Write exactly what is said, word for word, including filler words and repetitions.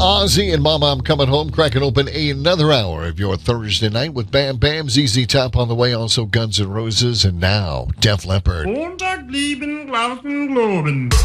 Ozzy and Mama, I'm Coming Home, cracking open another hour of your Thursday night with Bam Bam, Z Z Top on the way, also Guns N' Roses, and now Def Leppard. Montag blieben, glauben, globen.